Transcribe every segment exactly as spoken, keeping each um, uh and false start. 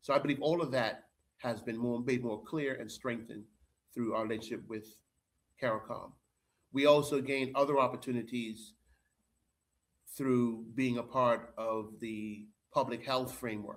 So I believe all of that has been more made more clear and strengthened through our relationship with CARICOM. We also gained other opportunities through being a part of the public health framework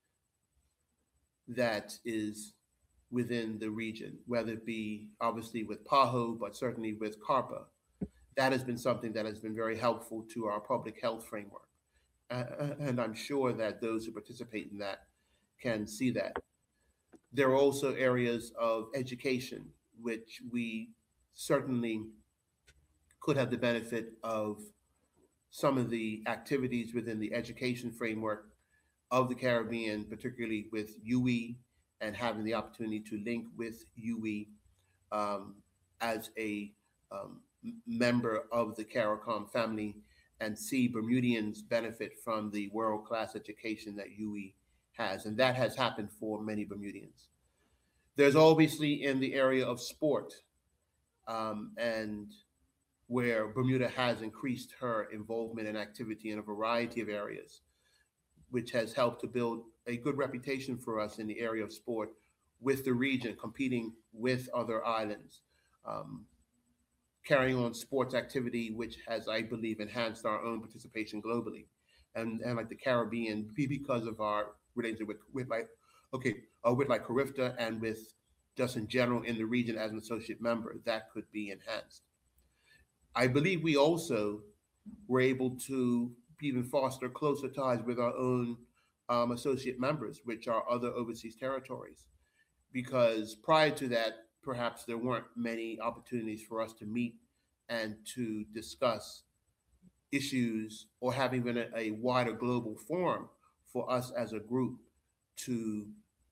that is within the region, whether it be obviously with PAHO, but certainly with CARPA. That has been something that has been very helpful to our public health framework. Uh, and I'm sure that those who participate in that can see that. There are also areas of education, which we certainly could have the benefit of some of the activities within the education framework of the Caribbean, particularly with U E, and having the opportunity to link with U E um, as a um, member of the CARICOM family, and see Bermudians benefit from the world-class education that U E has. And that has happened for many Bermudians. There's obviously in the area of sport, um, and where Bermuda has increased her involvement and activity in a variety of areas, which has helped to build a good reputation for us in the area of sport with the region, competing with other islands, um, carrying on sports activity, which has, I believe, enhanced our own participation globally. And, and like the Caribbean, because of our relationship with, with like, okay, uh, with like CARIFTA and with just in general in the region as an associate member, that could be enhanced. I believe we also were able to even foster closer ties with our own um, associate members, which are other overseas territories. Because prior to that, perhaps there weren't many opportunities for us to meet and to discuss issues or have even a, a wider global forum for us as a group to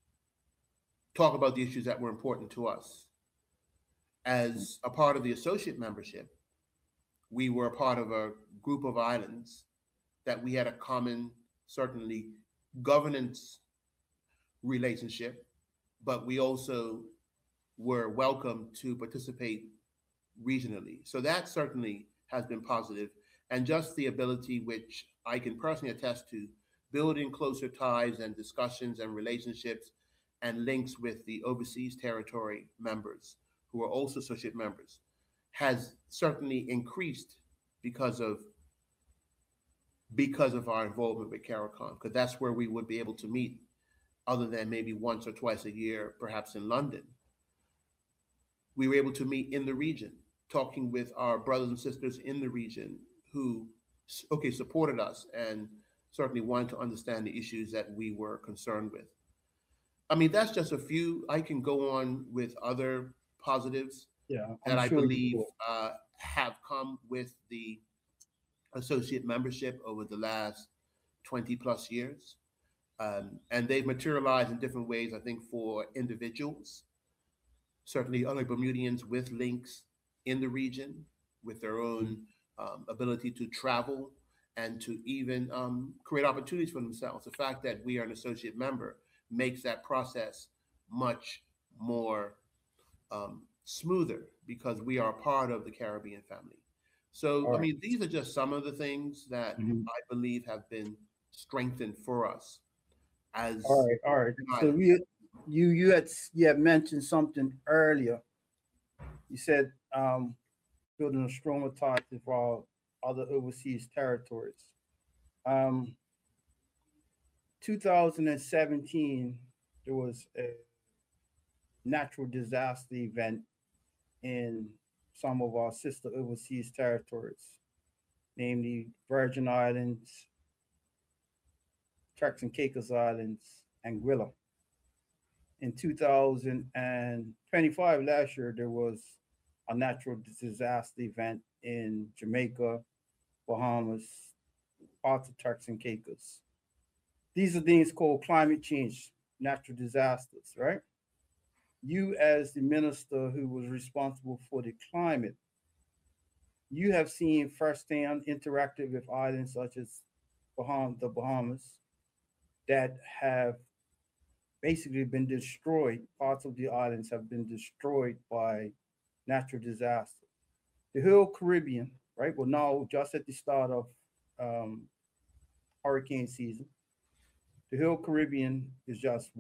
talk about the issues that were important to us. As a part of the associate membership, we were a part of a group of islands that we had a common, certainly, governance relationship, but we also were welcome to participate regionally. So that certainly has been positive. And just the ability, which I can personally attest to, building closer ties and discussions and relationships and links with the overseas territory members who are also associate members, has certainly increased because of because of our involvement with CARICOM, because that's where we would be able to meet, other than maybe once or twice a year, perhaps in London. We were able to meet in the region, talking with our brothers and sisters in the region who, okay, supported us and certainly wanted to understand the issues that we were concerned with. I mean, that's just a few. I can go on with other positives Yeah, I'm that I sure you believe will. uh, have come with the associate membership over the last twenty plus years. Um, and they've materialized in different ways, I think, for individuals, certainly other Bermudians with links in the region, with their own um, ability to travel and to even um, create opportunities for themselves. The fact that we are an associate member makes that process much more um, smoother because we are part of the Caribbean family. So, All I right. mean, these are just some of the things that Mhm. I believe have been strengthened for us All as right, all right. an So island. we, you, you had s- you had mentioned something earlier. You said um, building a stronger ties with our other overseas territories. Um, two thousand seventeen, there was a natural disaster event in some of our sister overseas territories, namely Virgin Islands, Turks and Caicos Islands, and Anguilla. In two thousand twenty-five, last year, there was a natural disaster event in Jamaica, Bahamas, parts of Turks and Caicos. These are things called climate change, natural disasters, right? You, as the minister who was responsible for the climate, you have seen firsthand interacted with islands such as Baham- the Bahamas that have basically been destroyed. Parts of the islands have been destroyed by natural disaster. The whole Caribbean, right? Well, now just at the start of um, hurricane season, the whole Caribbean is just